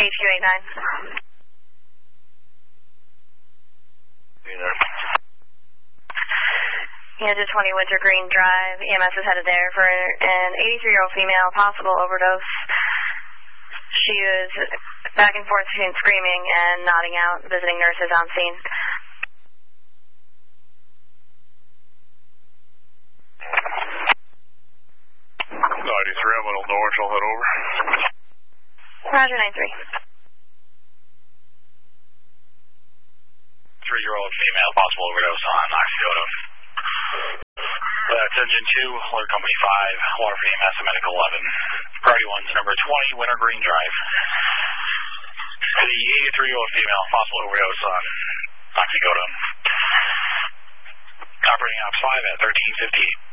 HQ89. Yeah, to 20 Winter Green Drive. EMS is headed there for an 83-year-old female, possible overdose. She was back and forth between screaming and nodding out. Visiting nurses on scene. I'm on Old Norwich. I'll head over. Roger, 9-3. 3-year-old female, possible overdose on oxycodone. That's engine 2, alert company 5, Waterford EMS, medical 11. Priority 1's number 20, Winter Green Drive. The 83-year-old female, possible overdose on oxycodone. Operating ops 5 at 13:58.